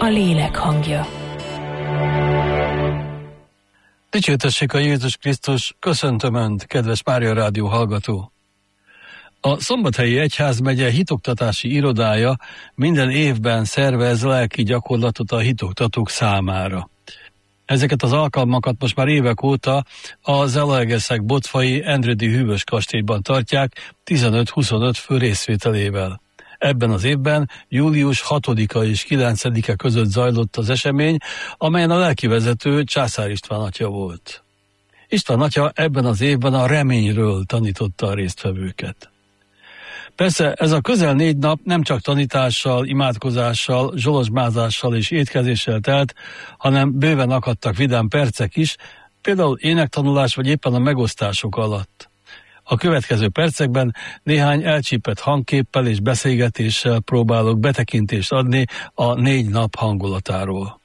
a lélek hangja. Dicsértessék a Jézus Krisztus, köszöntöm Önt, kedves Mária Rádió hallgató! A Szombathelyi Egyházmegye hitoktatási irodája minden évben szervez lelki gyakorlatot a hitoktatók számára. Ezeket az alkalmakat most már évek óta a Zalaegerszeg-Botfai Endredi Hűvös kastélyban tartják 15-25 fő részvételével. Ebben az évben július 6-a és 9-e között zajlott az esemény, amelyen a lelkivezető Császár István atya volt. István atya ebben az évben a reményről tanította a résztvevőket. Persze ez a közel 4 nap nem csak tanítással, imádkozással, zsolozsmázással és étkezéssel telt, hanem bőven akadtak vidám percek is, például énektanulás vagy éppen a megosztások alatt. A következő percekben néhány elcsípett hangképpel és beszélgetéssel próbálok betekintést adni a 4 nap hangulatáról.